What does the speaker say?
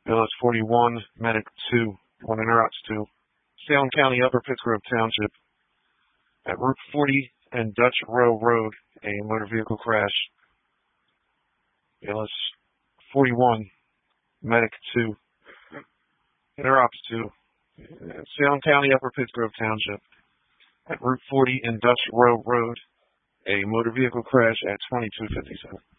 ALS 41, Medic 2, 1 interrupts to Salem County, Upper Pittsgrove Township. At Route 40 and Dutch Row Road, a motor vehicle crash. ALS 41, Medic 2, interrupts to Salem County, Upper Pittsgrove Township. At Route 40 and Dutch Row Road, a motor vehicle crash at 2257.